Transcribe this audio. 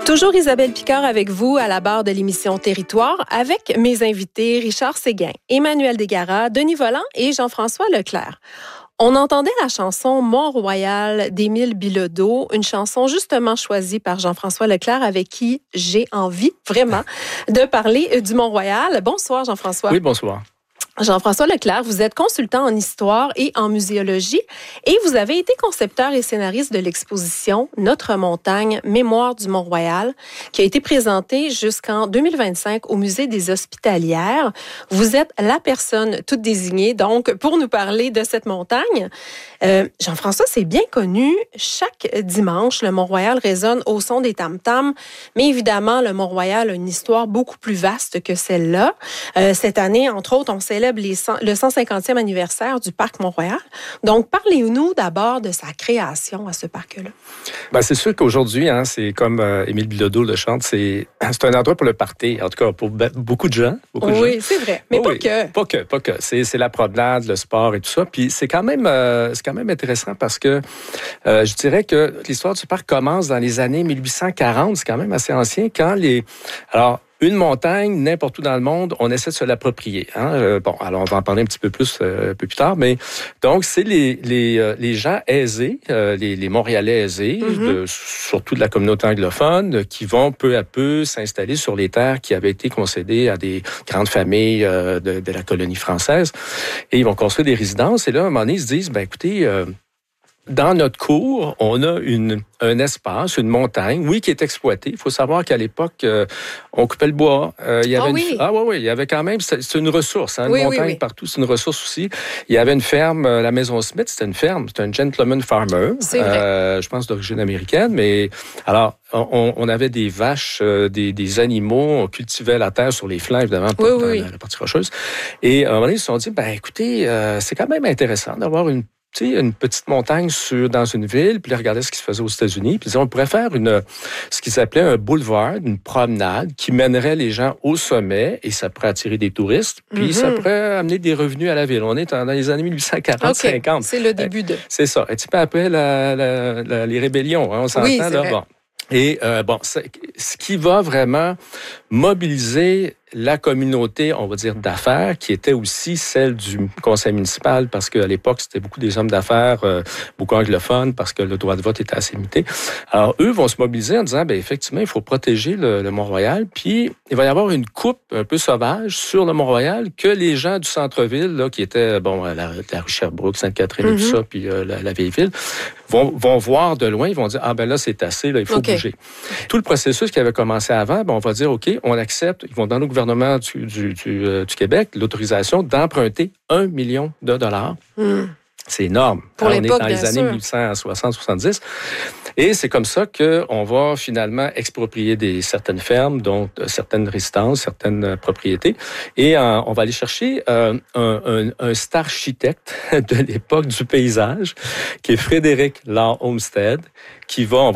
Toujours Isabelle Picard avec vous à la barre de l'émission Territoire avec mes invités Richard Séguin, Emmanuel Desgaras, Denis Vollant et Jean-François Leclerc. On entendait la chanson Mont-Royal d'Émile Bilodeau, une chanson justement choisie par Jean-François Leclerc avec qui j'ai envie vraiment de parler du Mont-Royal. Bonsoir Jean-François. Oui, bonsoir. Jean-François Leclerc, vous êtes consultant en histoire et en muséologie et vous avez été concepteur et scénariste de l'exposition Notre montagne, mémoire du Mont-Royal, qui a été présentée jusqu'en 2025 au Musée des Hospitalières. Vous êtes la personne toute désignée, donc, pour nous parler de cette montagne. Jean-François, c'est bien connu. Chaque dimanche, le Mont-Royal résonne au son des tam-tams, mais évidemment, le Mont-Royal a une histoire beaucoup plus vaste que celle-là. Cette année, entre autres, on célèbre le 150e anniversaire du Parc Mont-Royal. Donc, parlez-nous d'abord de sa création à ce parc-là. Ben, c'est sûr qu'aujourd'hui, c'est comme Émile Bilodeau le chante, c'est un endroit pour le party, en tout cas pour beaucoup de gens. Oui, c'est vrai, mais pas que. Pas que. C'est la promenade, le sport et tout ça. Puis c'est quand même intéressant parce que je dirais que l'histoire du parc commence dans les années 1840. C'est quand même assez ancien. Alors, une montagne, n'importe où dans le monde, on essaie de se l'approprier. Alors on va en parler un petit peu plus un peu plus tard, mais donc c'est les gens aisés, les Montréalais aisés, surtout de la communauté anglophone, qui vont peu à peu s'installer sur les terres qui avaient été concédées à des grandes familles de la colonie française, et ils vont construire des résidences. Et là, à un moment donné, ils se disent, écoutez, dans notre cour, on a un espace, une montagne, oui, qui est exploitée. Il faut savoir qu'à l'époque, on coupait le bois. Il y avait il y avait quand même, c'est une ressource, une montagne partout, c'est une ressource aussi. Il y avait une ferme, la Maison Smith, c'était une ferme, c'était un gentleman farmer, je pense d'origine américaine, mais alors, on avait des vaches, des animaux, on cultivait la terre sur les flancs, évidemment, la partie rocheuse. Et à un moment donné, ils se sont dit, écoutez, c'est quand même intéressant d'avoir une petite montagne dans une ville, puis regarder ce qui se faisait aux États-Unis, puis on pourrait faire ce qui s'appelait un boulevard, une promenade qui mènerait les gens au sommet, et ça pourrait attirer des touristes, puis ça pourrait amener des revenus à la ville. On est dans les années 1840-50. C'est le début de... C'est ça. Un petit peu après les rébellions, on s'entend là. Vrai. Bon. Et ce qui va vraiment mobiliser la communauté, on va dire, d'affaires, qui était aussi celle du conseil municipal, parce qu'à l'époque, c'était beaucoup des hommes d'affaires, beaucoup anglophones, parce que le droit de vote était assez limité. Alors, eux vont se mobiliser en disant, effectivement, il faut protéger le Mont-Royal, puis il va y avoir une coupe un peu sauvage sur le Mont-Royal que les gens du centre-ville, là, qui étaient, la rue Sherbrooke, Sainte-Catherine et tout ça, puis la vieille ville, vont voir de loin, ils vont dire, là, c'est assez, là, il faut bouger. Tout le processus qui avait commencé avant, on va dire, OK, on accepte, ils vont dans le gouvernement du Québec, l'autorisation d'emprunter $1 million. C'est énorme. Pour l'époque, on est dans les années 1860-70. Et c'est comme ça qu'on va finalement exproprier certaines fermes, donc certaines résidences, certaines propriétés. Et on va aller chercher un star architecte de l'époque du paysage, qui est Frédéric Law Olmsted, on